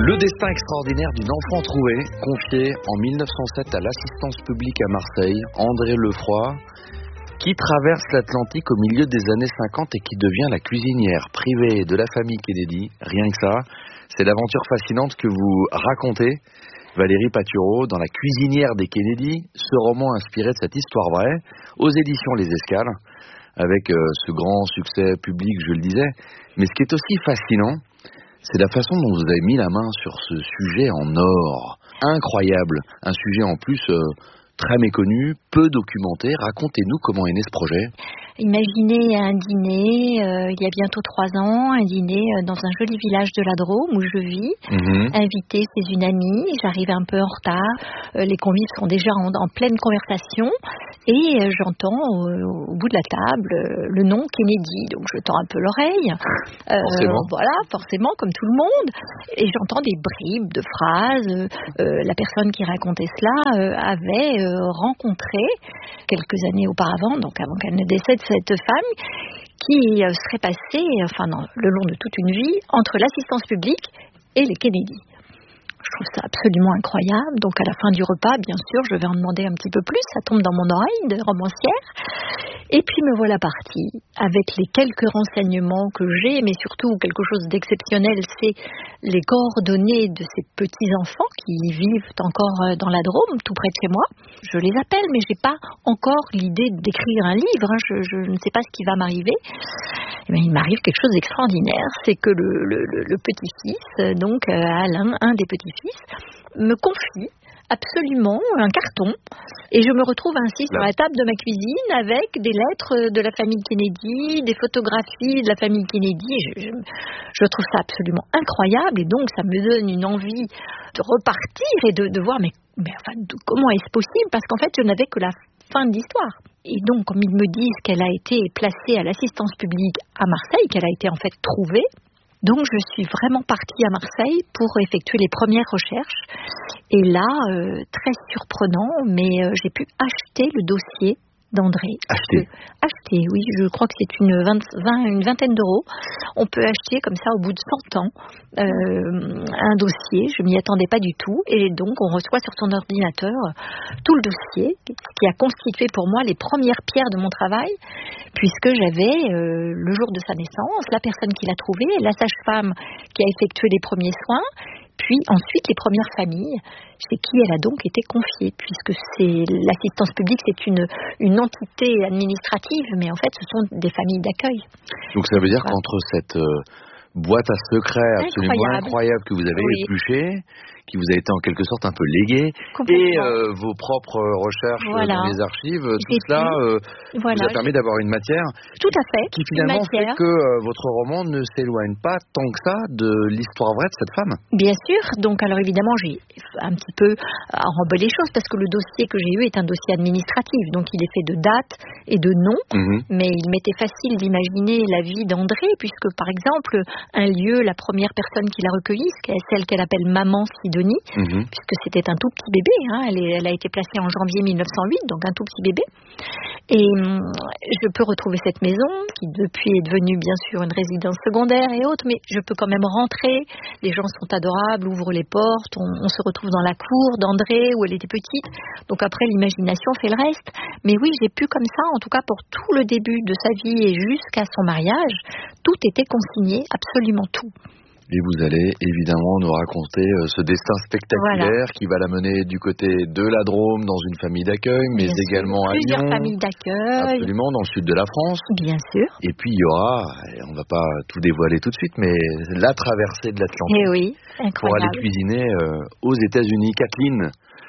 Le destin extraordinaire d'une enfant trouvée, confiée en 1907 à l'assistance publique à Marseille, André Lefroy, qui traverse l'Atlantique au milieu des années 50 et qui devient la cuisinière privée de la famille Kennedy. Rien que ça, c'est l'aventure fascinante que vous racontez, Valérie Patureau, dans La cuisinière des Kennedy, ce roman inspiré de cette histoire vraie, aux éditions Les Escales, avec ce grand succès public, je le disais. Mais ce qui est aussi fascinant, c'est la façon dont vous avez mis la main sur ce sujet en or. Incroyable. Un sujet en plus très méconnu, peu documenté. Racontez-nous comment est né ce projet. Imaginez un dîner, il y a bientôt 3 ans, un dîner dans un joli village de la Drôme où je vis, invité chez une amie, j'arrive un peu en retard, les convives sont déjà en pleine conversation et j'entends au bout de la table le nom Kennedy, donc je tends un peu l'oreille, voilà, forcément comme tout le monde, et j'entends des bribes de phrases, la personne qui racontait cela avait rencontré quelques années auparavant, donc avant qu'elle ne décède, cette femme qui serait passée, le long de toute une vie, entre l'assistance publique et les Kennedy. Je trouve ça absolument incroyable. Donc à la fin du repas, bien sûr, je vais en demander un petit peu plus. Ça tombe dans mon oreille de romancière. Et puis me voilà partie avec les quelques renseignements que j'ai, mais surtout quelque chose d'exceptionnel, c'est les coordonnées de ces petits-enfants qui vivent encore dans la Drôme, tout près de chez moi. Je les appelle, mais j'ai pas encore l'idée d'écrire un livre. Je ne sais pas ce qui va m'arriver. Eh bien, il m'arrive quelque chose d'extraordinaire. C'est que le petit-fils, donc Alain, un des petits-fils, me confie absolument un carton et je me retrouve ainsi sur la table de ma cuisine avec des lettres de la famille Kennedy, des photographies de la famille Kennedy. Je trouve ça absolument incroyable et donc ça me donne une envie de repartir et de voir comment est-ce possible, parce qu'en fait je n'avais que la fin de l'histoire. Et donc comme ils me disent qu'elle a été placée à l'assistance publique à Marseille, qu'elle a été en fait trouvée, donc je suis vraiment partie à Marseille pour effectuer les premières recherches. Et là, très surprenant, mais j'ai pu acheter le dossier d'André. Acheter, oui, je crois que c'est une vingtaine d'euros. On peut acheter comme ça au bout de 100 ans un dossier. Je m'y attendais pas du tout. Et donc on reçoit sur son ordinateur tout le dossier qui a constitué pour moi les premières pierres de mon travail, puisque j'avais le jour de sa naissance, la personne qui l'a trouvé, la sage-femme qui a effectué les premiers soins, puis ensuite les premières familles, c'est qui elle a donc été confiée, puisque c'est l'assistance publique, c'est une entité administrative, mais en fait ce sont des familles d'accueil. Donc ça veut dire qu'entre cette boîte à secrets absolument incroyable que vous avez épluchée, qui vous a été en quelque sorte un peu légué, et vos propres recherches dans les archives, tout cela vous a permis d'avoir une matière qui finalement fait que votre roman ne s'éloigne pas tant que ça de l'histoire vraie de cette femme. Bien sûr, donc alors évidemment j'ai un petit peu enrobé les choses, parce que le dossier que j'ai eu est un dossier administratif, donc il est fait de dates et de noms, mais il m'était facile d'imaginer la vie d'André, puisque par exemple un lieu, la première personne qui l'a recueillie, c'est celle qu'elle appelle Maman Sidonie, puisque c'était un tout petit bébé, elle a été placée en janvier 1908, donc un tout petit bébé. Et je peux retrouver cette maison, qui depuis est devenue bien sûr une résidence secondaire et autres, mais je peux quand même rentrer, les gens sont adorables, ouvrent les portes, on se retrouve dans la cour d'André où elle était petite, donc après l'imagination fait le reste. Mais oui, j'ai pu comme ça, en tout cas pour tout le début de sa vie et jusqu'à son mariage, tout était consigné, absolument tout. Et vous allez évidemment nous raconter ce destin spectaculaire qui va la mener du côté de la Drôme, dans une famille d'accueil, mais également à Lyon. Plusieurs familles d'accueil. Absolument, dans le sud de la France. Bien sûr. Et puis il y aura, on ne va pas tout dévoiler tout de suite, mais la traversée de l'Atlantique pour aller cuisiner aux États-Unis. Kathleen,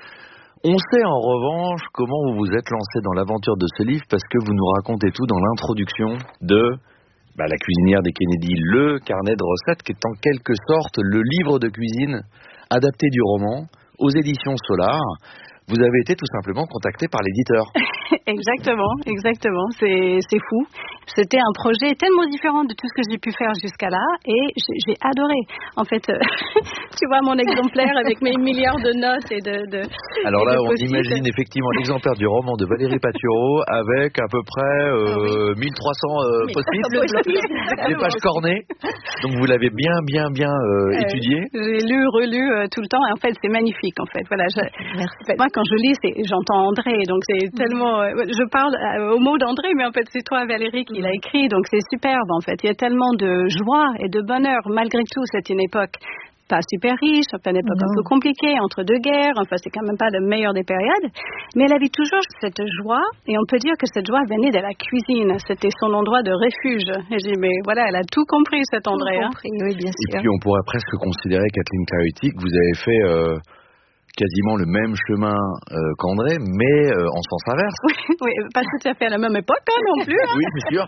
on sait en revanche comment vous vous êtes lancée dans l'aventure de ce livre, parce que vous nous racontez tout dans l'introduction de La cuisinière des Kennedy, le carnet de recettes, qui est en quelque sorte le livre de cuisine adapté du roman aux éditions Solar. Vous avez été tout simplement contacté par l'éditeur. Exactement, c'est fou. C'était un projet tellement différent de tout ce que j'ai pu faire jusqu'à là et j'ai adoré. En fait, tu vois mon exemplaire avec mes milliards de notes et de Alors et là, de on imagine effectivement l'exemplaire du roman de Valérie Paturo avec à peu près 1300 post-it, des pages cornées. Donc vous l'avez bien étudié. J'ai lu, relu tout le temps et en fait c'est magnifique en fait. Voilà, moi quand je lis, j'entends André, donc c'est tellement. Je parle au mot d'André, mais en fait c'est toi Valérie qui l'a écrit, donc c'est superbe en fait. Il y a tellement de joie et de bonheur malgré tout. C'est une époque pas super riche, enfin une époque un peu compliquée entre deux guerres. Enfin c'est quand même pas la meilleure des périodes, mais elle avait toujours cette joie et on peut dire que cette joie venait de la cuisine. C'était son endroit de refuge. Et j'ai dit mais voilà, elle a tout compris cet André. Oui, bien sûr. Et puis on pourrait presque considérer Kathleen Clarity que vous avez fait quasiment le même chemin qu'André, mais en sens inverse. Oui, pas tout à fait à la même époque non plus. Oui, c'est sûr.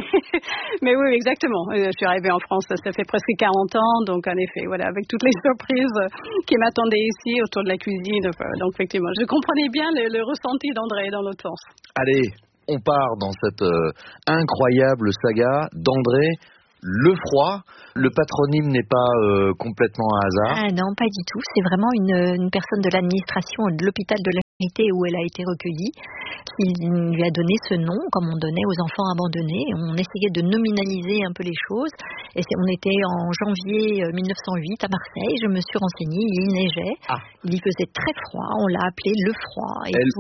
Mais oui, exactement. Je suis arrivée en France, ça fait presque 40 ans, donc en effet, voilà, avec toutes les surprises qui m'attendaient ici autour de la cuisine. Donc effectivement, je comprenais bien le ressenti d'André dans l'autre sens. Allez, on part dans cette incroyable saga d'André Lefroy. Le patronyme n'est pas complètement un hasard. Ah non, pas du tout. C'est vraiment une personne de l'administration de l'hôpital de la Charité où elle a été recueillie qui lui a donné ce nom, comme on donnait aux enfants abandonnés. On essayait de nominaliser un peu les choses. Et on était en janvier 1908 à Marseille. Je me suis renseignée. Il neigeait. Il y faisait très froid. On l'a appelé Lefroy.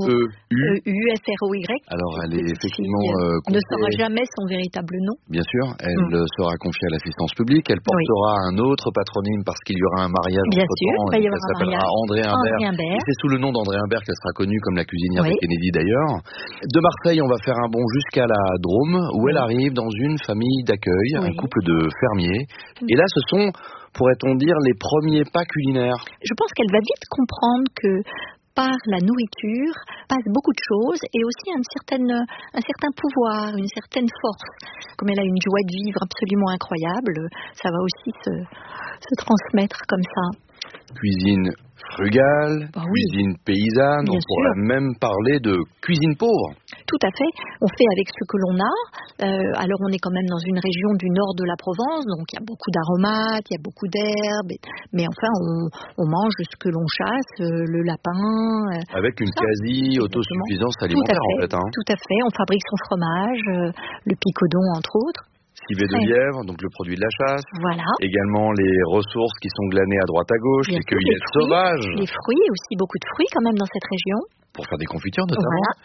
L-E-U-F-R-O-Y. Alors elle est effectivement ne saura jamais son véritable nom. Bien sûr. Elle sera confiée à l'assistance publique. Elle portera un autre patronyme parce qu'il y aura un mariage entre-temps. Elle s'appellera André Imbert. Et c'est sous le nom d'André Imbert qu'elle sera connue comme la cuisinière de Kennedy d'ailleurs. De Marseille, on va faire un bond jusqu'à la Drôme où elle arrive dans une famille d'accueil, un couple de fermiers. Et là, ce sont, pourrait-on dire, les premiers pas culinaires. Je pense qu'elle va vite comprendre que par la nourriture passe beaucoup de choses et aussi un certain pouvoir, une certaine force. Comme elle a une joie de vivre absolument incroyable, ça va aussi se transmettre comme ça. Cuisine frugale, cuisine paysanne, on pourrait même parler de cuisine pauvre. Tout à fait, on fait avec ce que l'on a. Alors on est quand même dans une région du nord de la Provence, donc il y a beaucoup d'aromates, il y a beaucoup d'herbes, mais enfin on mange ce que l'on chasse, le lapin. Avec une quasi-autosuffisance alimentaire en fait. Tout à fait, on fabrique son fromage, le picodon entre autres. Civet de lièvre, donc le produit de la chasse. Voilà. Également les ressources qui sont glanées à droite à gauche, les cueillettes sauvages. Les fruits, aussi beaucoup de fruits quand même dans cette région. Pour faire des confitures notamment. Voilà,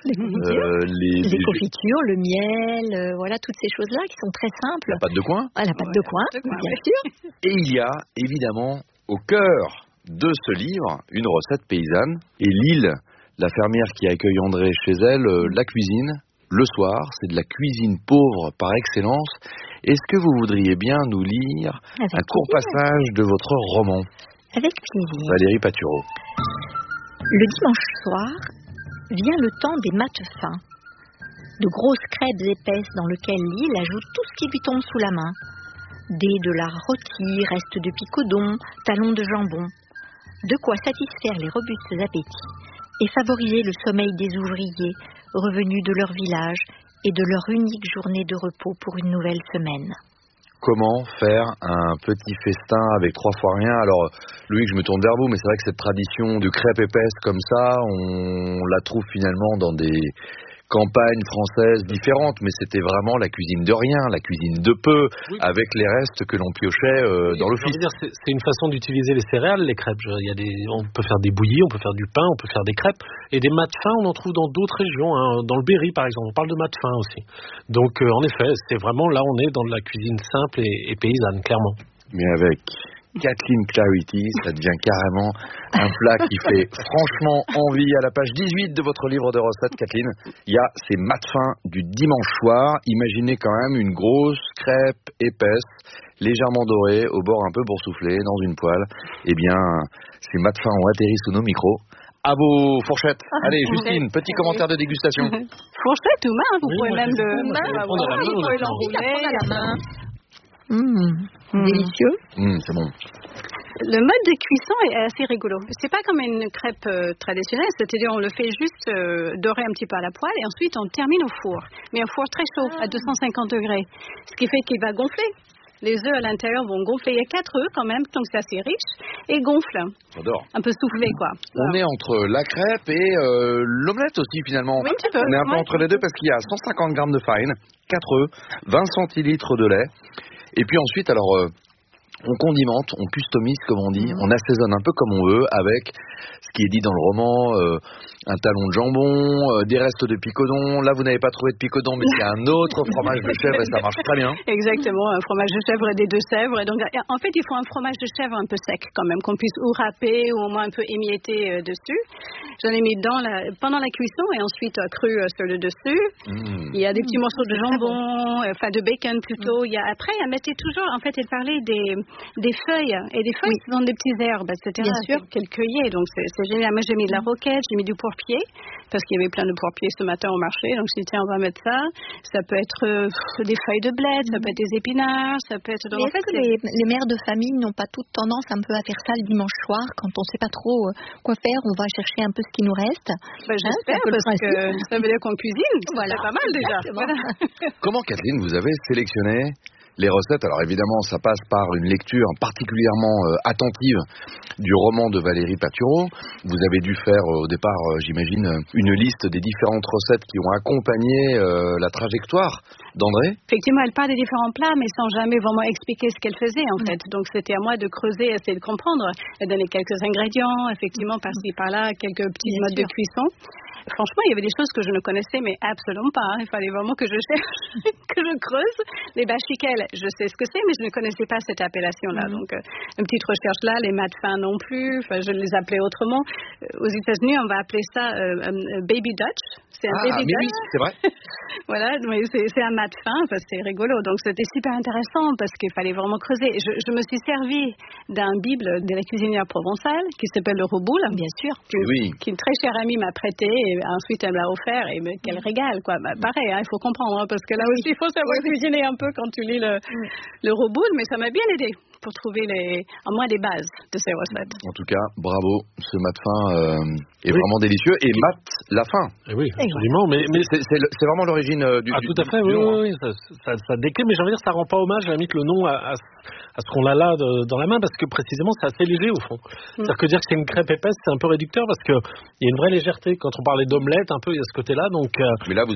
les confitures, le miel, voilà toutes ces choses-là qui sont très simples. La pâte de coin. La pâte de coin, bien sûr. Et il y a évidemment au cœur de ce livre une recette paysanne. Et Lille, la fermière qui accueille André chez elle, la cuisine. Le soir, c'est de la cuisine pauvre par excellence. Est-ce que vous voudriez bien nous lire un court passage de votre roman ? Avec plaisir. Valérie Paturo. Le dimanche soir vient le temps des maths fins. De grosses crêpes épaisses dans lesquelles Lille ajoute tout ce qui lui tombe sous la main. Dés de lard rôti, restes de picodon, talons de jambon. De quoi satisfaire les robustes appétits et favoriser le sommeil des ouvriers revenus de leur village et de leur unique journée de repos pour une nouvelle semaine. Comment faire un petit festin avec 3 fois rien ? Alors, Loïc, je me tourne vers vous, mais c'est vrai que cette tradition de crêpes épaisses comme ça, on la trouve finalement dans des campagnes françaises différentes, mais c'était vraiment la cuisine de rien, la cuisine de peu, avec les restes que l'on piochait dans l'office. C'est une façon d'utiliser les céréales, les crêpes. On peut faire des bouillies, on peut faire du pain, on peut faire des crêpes. Et des maths fins, on en trouve dans d'autres régions. Dans le Berry, par exemple, on parle de maths fins aussi. Donc, en effet, c'est vraiment là, on est dans de la cuisine simple et paysanne, clairement. Mais avec Kathleen Clarity, ça devient carrément un plat qui fait franchement envie. À la page 18 de votre livre de recettes, Kathleen, il y a ces maths fins du dimanche soir. Imaginez quand même une grosse crêpe épaisse, légèrement dorée, au bord un peu boursouflé, dans une poêle. Eh bien, ces maths fins ont atterri sous nos micros. À vos fourchettes. Allez, Justine, petit commentaire de dégustation. Fourchette ou main, vous pouvez même l'enrouler à la main. Délicieux. C'est bon. Le mode de cuisson est assez rigolo. C'est pas comme une crêpe traditionnelle, c'est-à-dire on le fait juste dorer un petit peu à la poêle et ensuite on termine au four. Mais un four très chaud, à 250 degrés. Ce qui fait qu'il va gonfler. Les œufs à l'intérieur vont gonfler. Il y a 4 œufs quand même, donc c'est assez riche. Et gonfle. J'adore. Un peu soufflé, quoi. On est entre la crêpe et l'omelette aussi, finalement. Oui, un petit peu. On est un peu entre les deux parce qu'il y a 150 grammes de farine, 4 œufs, 20 centilitres de lait. Et puis ensuite, alors... on condimente, on customise comme on dit, on assaisonne un peu comme on veut avec ce qui est dit dans le roman, un talon de jambon, des restes de picodon. Là, vous n'avez pas trouvé de picodon, mais c'est un autre fromage de chèvre et ça marche très bien. Exactement, un fromage de chèvre et des 2 sèvres. Et donc, en fait, il faut un fromage de chèvre un peu sec quand même, qu'on puisse ou râper ou au moins un peu émietter dessus. J'en ai mis pendant la cuisson et ensuite cru sur le dessus. Il y a des petits morceaux de jambon, enfin de bacon plutôt. Après, elle mettait toujours, en fait, elle parlait des feuilles. Et des feuilles, ce sont des petites herbes, etc. Bien sûr. Qu'elle cueillait. Donc, c'est génial. Moi, j'ai mis de la roquette, j'ai mis du pourpier, parce qu'il y avait plein de pourpiers ce matin au marché. Donc, je dis, tiens, on va mettre ça. Ça peut être des feuilles de bled, ça peut être des épinards, ça peut être... Mais est-ce que les mères de famille n'ont pas toutes tendance un peu à faire ça le dimanche soir, quand on ne sait pas trop quoi faire, on va chercher un peu ce qui nous reste? J'espère, parce que ça veut dire qu'on cuisine. Voilà. C'est pas mal déjà. Voilà. Comment, Kathleen, vous avez sélectionné les recettes? Alors évidemment, ça passe par une lecture particulièrement attentive du roman de Valérie Patureau. Vous avez dû faire au départ, j'imagine, une liste des différentes recettes qui ont accompagné la trajectoire d'André. Effectivement, elle parle des différents plats, mais sans jamais vraiment expliquer ce qu'elle faisait, en fait. Donc, c'était à moi de creuser, essayer de comprendre. Elle donnait quelques ingrédients, effectivement, par-ci, par-là, quelques petits modes de cuisson. Franchement, il y avait des choses que je ne connaissais, mais absolument pas. Il fallait vraiment que je cherche, que je creuse. Les bachicelles, je sais ce que c'est, mais je ne connaissais pas cette appellation-là. Donc, une petite recherche là. Les mâts fins non plus. Enfin, je les appelais autrement. Aux États-Unis, on va appeler ça baby Dutch. C'est un baby Dutch. Oui, c'est vrai. Voilà, mais c'est un mat fin. Enfin, c'est rigolo. Donc, c'était super intéressant parce qu'il fallait vraiment creuser. Je me suis servi d'un bible de la cuisinière provençale qui s'appelle le Roboul. Bien sûr. Qui une très chère amie m'a prêté. Et ensuite, elle me l'a offert et quel régal, quoi. Pareil, il faut comprendre, parce que là aussi, il faut savoir cuisiner un peu quand tu lis le Roboul, mais ça m'a bien aidé pour trouver au moins les bases de ces recettes. En tout cas, bravo, ce mat fin est vraiment délicieux. Et mat la fin. Et oui, absolument. Mais c'est vraiment l'origine du tout à fait, oui. Ça décrit, mais j'ai envie de dire, ça rend pas hommage, à la limite, le nom à ce qu'on a là dans la main, parce que précisément, c'est assez léger au fond. C'est-à-dire que dire que c'est une crêpe épaisse, c'est un peu réducteur, parce qu'il y a une vraie légèreté. Quand on parlait d'omelette, un peu, il y a ce côté-là. Donc, mais là, vous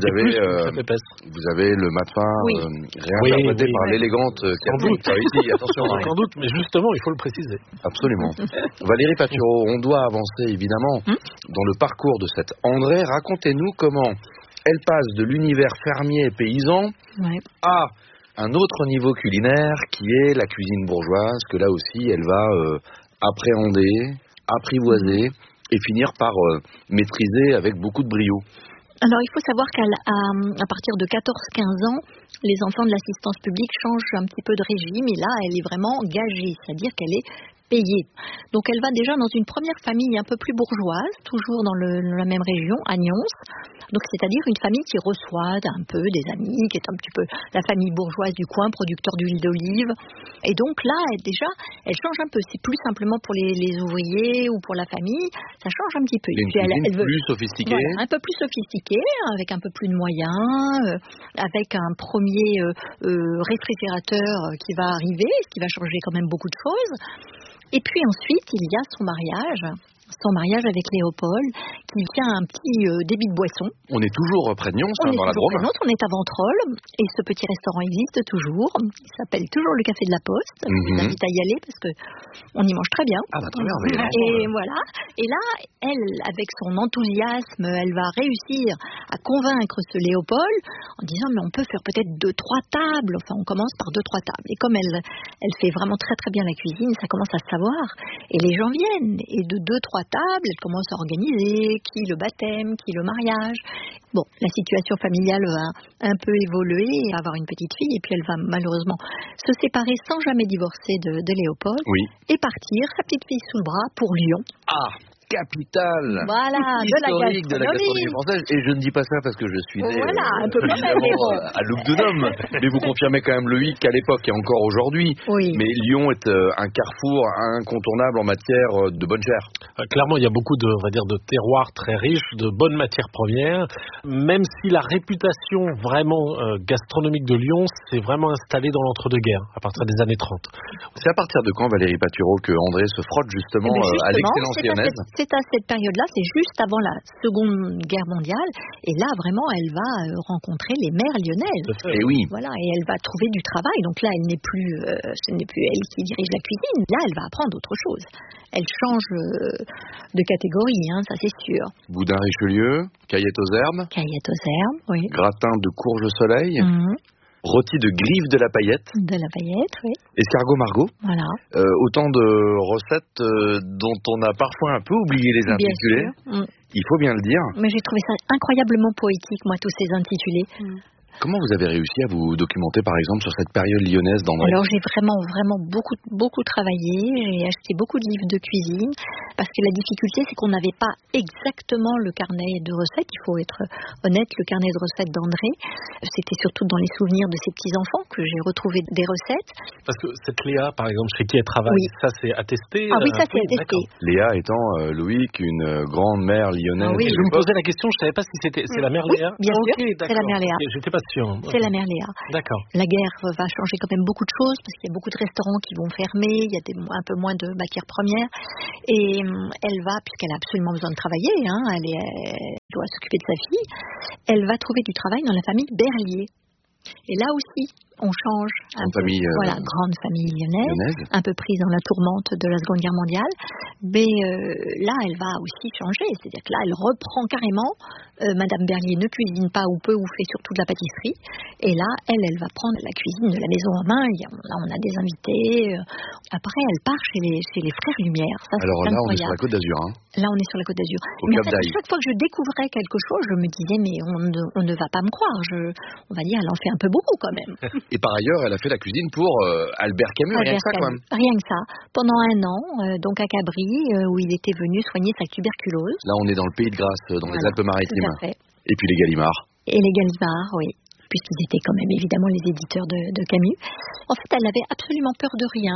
avez le mat fin réinterprété par l'élégante Kathleen Cariti. Attention, sans doute, mais justement, il faut le préciser. Absolument. Valérie Patureau, on doit avancer évidemment dans le parcours de cette André. Racontez-nous comment elle passe de l'univers fermier et paysan à un autre niveau culinaire qui est la cuisine bourgeoise, que là aussi elle va appréhender, apprivoiser et finir par maîtriser avec beaucoup de brio. Alors, il faut savoir qu'à partir de 14-15 ans, les enfants de l'assistance publique changent un petit peu de régime et là, elle est vraiment gagée, c'est-à-dire qu'elle est payée. Donc, elle va déjà dans une première famille un peu plus bourgeoise, toujours dans la même région, à Nyons. Donc, c'est-à-dire une famille qui reçoit un peu des amis, qui est un petit peu la famille bourgeoise du coin, producteur d'huile d'olive. Et donc là, elle change un peu. C'est plus simplement pour les ouvriers ou pour la famille. Ça change un petit peu. Une cuisine plus sophistiquée. Voilà, un peu plus sophistiquée, avec un peu plus de moyens, avec un premier réfrigérateur qui va arriver, ce qui va changer quand même beaucoup de choses. Et puis ensuite, il y a son mariage avec Léopold, qui tient un petit débit de boisson. On est toujours près de Nyons, dans la Drôme. On est à Ventrolles, et ce petit restaurant existe toujours. Il s'appelle toujours le Café de la Poste. Je vous invite à y aller, parce que on y mange très bien. Ah bah très bien. Et voilà. Et là, elle, avec son enthousiasme, elle va réussir à convaincre ce Léopold en disant, mais on peut faire peut-être 2-3 tables. Enfin, on commence par 2-3 tables. Et comme elle fait vraiment très très bien la cuisine, ça commence à se savoir. Et les gens viennent. Et de 2-3 tables, elle commence à organiser qui le baptême, qui le mariage. Bon, la situation familiale va un peu évoluer, avoir une petite fille, et puis elle va malheureusement se séparer sans jamais divorcer de Léopold, et partir, sa petite fille sous le bras, pour Lyon. Ah, capitale historique de la gastronomie française. Et je ne dis pas ça parce que je suis né un peu à Lugdunum. Mais vous confirmez quand même, Loïc, qu'à l'époque et encore aujourd'hui, mais Lyon est un carrefour incontournable en matière de bonne chair. Clairement, il y a beaucoup de terroirs très riches, de bonnes matières premières. Même si la réputation vraiment gastronomique de Lyon s'est vraiment installée dans l'entre-deux-guerres, à partir des années 30. C'est à partir de quand, Valérie Patureau, que André se frotte justement à l'excellence lyonnaise? C'est à cette période-là, c'est juste avant la Seconde Guerre mondiale. Et là, vraiment, elle va rencontrer les mères lyonnaises. Et oui. Voilà, et elle va trouver du travail. Donc là, ce n'est plus elle qui dirige la cuisine. Là, elle va apprendre autre chose. Elle change de catégorie, ça c'est sûr. Boudin Richelieu, caillette aux herbes. Caillette aux herbes, oui. Gratin de courge au soleil. Rôti de grive de la paillette. De la paillette, oui. Escargot Margot. Voilà. Autant de recettes dont on a parfois un peu oublié les intitulés. Il faut bien le dire. Mais j'ai trouvé ça incroyablement poétique, moi, tous ces intitulés. Comment vous avez réussi à vous documenter, par exemple, sur cette période lyonnaise d'André? Alors, j'ai vraiment beaucoup travaillé. J'ai acheté beaucoup de livres de cuisine parce que la difficulté, c'est qu'on n'avait pas exactement le carnet de recettes. Il faut être honnête, le carnet de recettes d'André, c'était surtout dans les souvenirs de ses petits-enfants que j'ai retrouvé des recettes. Parce que cette Léa, par exemple, chez qui elle travaille, ça c'est attesté? Ah oui, ça c'est attesté. Léa étant, Loïc, une grande mère lyonnaise. Je me posais la question, je ne savais pas si c'était... C'est la mère Léa? Bien sûr, c'est la mère Léa. J'étais pas sûr. C'est la mère Léa. D'accord. La guerre va changer quand même beaucoup de choses parce qu'il y a beaucoup de restaurants qui vont fermer, il y a un peu moins de matières premières. Et elle va, puisqu'elle a absolument besoin de travailler, elle doit s'occuper de sa fille, elle va trouver du travail dans la famille Berlier. Et là aussi, on change. Grande famille lyonnaise, un peu prise dans la tourmente de la Seconde Guerre mondiale. Mais là, elle va aussi changer. C'est-à-dire que là, elle reprend carrément. Madame Berlier ne cuisine pas ou peu, ou fait surtout de la pâtisserie. Et là, elle va prendre la cuisine de la maison en main. Là, on a des invités. Après, elle part chez les frères Lumière. Ça, alors là, on est sur la Côte d'Azur. Là, on est sur la Côte d'Azur. Mais en fait, chaque fois que je découvrais quelque chose, je me disais, mais on ne va pas me croire. On va dire, elle en fait un peu beaucoup quand même. Et par ailleurs, elle a fait la cuisine pour Albert Camus, rien que ça quand même. Rien que ça. Pendant un an, donc à Cabri, où il était venu soigner sa tuberculose. Là, on est dans le Pays de Grasse, dans les Alpes-Maritimes. Tout à fait. Et puis les Gallimards. Et les Gallimards, oui. Puisqu'ils étaient quand même évidemment les éditeurs de Camus. En fait, elle avait absolument peur de rien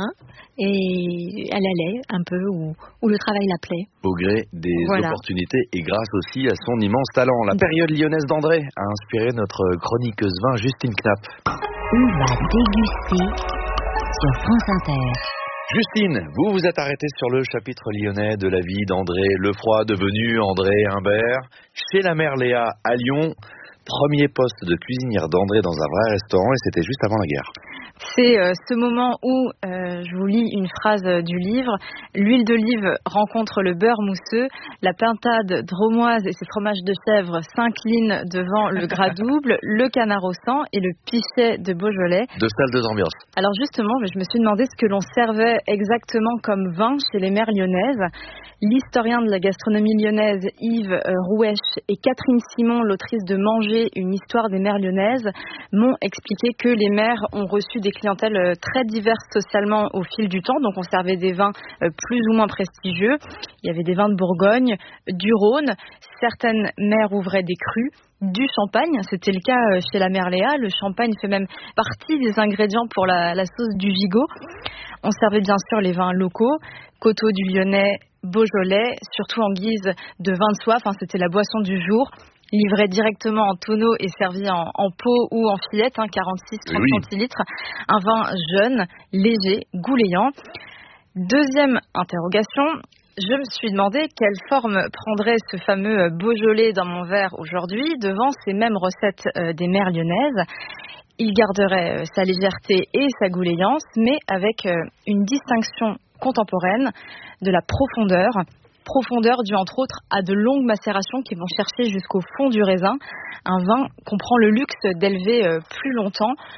et elle allait un peu où le travail l'appelait. Au gré des opportunités et grâce aussi à son immense talent. La période lyonnaise d'André a inspiré notre chroniqueuse vin Justine Knapp. On va déguster sur France Inter. Justine, vous vous êtes arrêtée sur le chapitre lyonnais de la vie d'André Lefroy, devenu André Humbert, chez la mère Léa à Lyon. Premier poste de cuisinière d'André dans un vrai restaurant et c'était juste avant la guerre. C'est ce moment où je vous lis une phrase du livre. L'huile d'olive rencontre le beurre mousseux, la pintade dromoise et ses fromages de chèvre s'inclinent devant le gras double, le canard au sang et le pichet de Beaujolais. Deux salles, deux ambiances. Alors justement, je me suis demandé ce que l'on servait exactement comme vin chez les mères lyonnaises. L'historien de la gastronomie lyonnaise Yves Rouèche et Catherine Simon, l'autrice de Manger, une histoire des mères lyonnaises, m'ont expliqué que les mères ont reçu des clientèles très diverses socialement au fil du temps. Donc on servait des vins plus ou moins prestigieux. Il y avait des vins de Bourgogne, du Rhône. Certaines mères ouvraient des crus, du champagne. C'était le cas chez la mère Léa. Le champagne fait même partie des ingrédients pour la sauce du gigot. On servait bien sûr les vins locaux, Coteaux du Lyonnais, Beaujolais, surtout en guise de vin de soif. C'était la boisson du jour. Livré directement en tonneau et servi en pot ou en fillette, 46-30 centilitres. Un vin jeune, léger, goulayant. Deuxième interrogation, je me suis demandé quelle forme prendrait ce fameux Beaujolais dans mon verre aujourd'hui devant ces mêmes recettes des mères lyonnaises. Il garderait sa légèreté et sa goulayance, mais avec une distinction contemporaine de la profondeur due entre autres à de longues macérations qui vont chercher jusqu'au fond du raisin, un vin qu'on prend le luxe d'élever plus longtemps.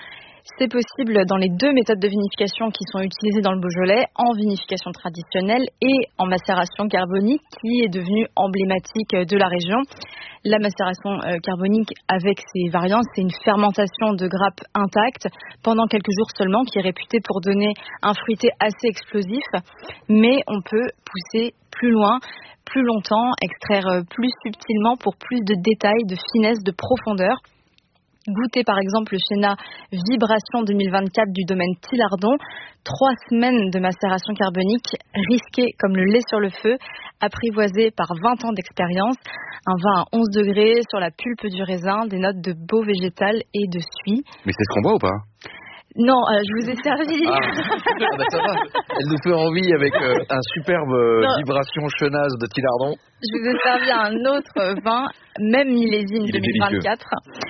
C'est possible dans les 2 méthodes de vinification qui sont utilisées dans le Beaujolais, en vinification traditionnelle et en macération carbonique, qui est devenue emblématique de la région. La macération carbonique avec ses variantes, c'est une fermentation de grappes intactes pendant quelques jours seulement, qui est réputée pour donner un fruité assez explosif. Mais on peut pousser plus loin, plus longtemps, extraire plus subtilement pour plus de détails, de finesse, de profondeur. Goûtez par exemple le Chenin Vibration 2024 du domaine Tillardon. 3 semaines de macération carbonique, risqué comme le lait sur le feu, apprivoisé par 20 ans d'expérience. Un vin à 11 degrés sur la pulpe du raisin, des notes de baume végétal et de suie. Mais c'est ce qu'on boit ou pas? Non, je vous ai servi. Ça va. Elle nous fait envie avec un superbe Vibration Chenasse de Tillardon. Je vous ai servi un autre vin, même millésime 2024.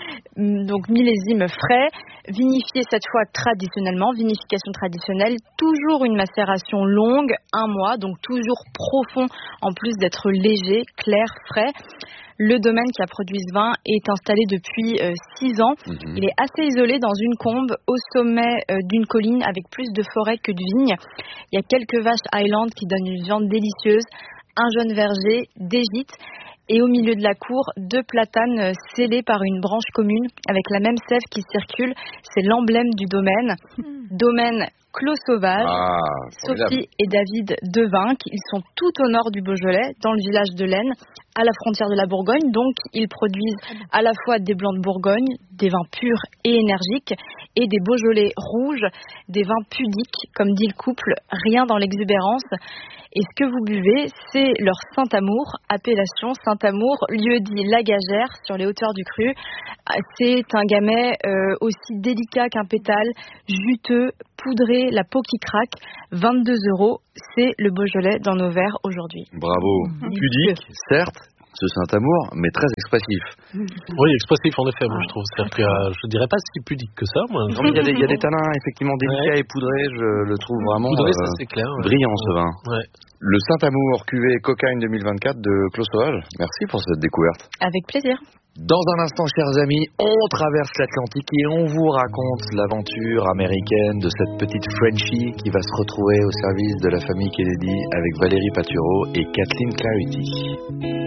Donc millésime frais, vinifié cette fois traditionnellement, vinification traditionnelle, toujours une macération longue, 1 mois, donc toujours profond en plus d'être léger, clair, frais. Le domaine qui a produit ce vin est installé depuis 6 ans. Il est assez isolé dans une combe au sommet d'une colline avec plus de forêt que de vignes. Il y a quelques vaches Highland qui donnent une viande délicieuse, un jeune verger, des gîtes. Et au milieu de la cour, 2 platanes scellés par une branche commune avec la même sève qui circule. C'est l'emblème du domaine. Domaine Clos Sauvage. Sophie et David Devinck. Ils sont tout au nord du Beaujolais, dans le village de l'Aisne, à la frontière de la Bourgogne. Donc, ils produisent à la fois des blancs de Bourgogne, des vins purs et énergiques, et des Beaujolais rouges, des vins pudiques, comme dit le couple, rien dans l'exubérance. Et ce que vous buvez, c'est leur Saint-Amour, appellation Saint-Amour, lieu-dit La Gagère, sur les hauteurs du Cru. C'est un gamay aussi délicat qu'un pétale, juteux, poudré, la peau qui craque, 22 €. C'est le Beaujolais dans nos verres aujourd'hui. Bravo. Pudique, certes, ce Saint-Amour, mais très expressif. Oui, expressif en effet, moi je trouve. C'est-à-dire que je dirais pas si pudique que ça. Moi. Non, mais il y a des tanins effectivement délicats et poudrés, je le trouve vraiment poudré, ça, c'est clair, brillant ce vin. Ouais. Le Saint-Amour cuvée Cocagne 2024 de Clos Sauvage. Merci pour cette découverte. Avec plaisir. Dans un instant, chers amis, on traverse l'Atlantique et on vous raconte l'aventure américaine de cette petite Frenchie qui va se retrouver au service de la famille Kennedy avec Valérie Patureau et Kathleen Clarity.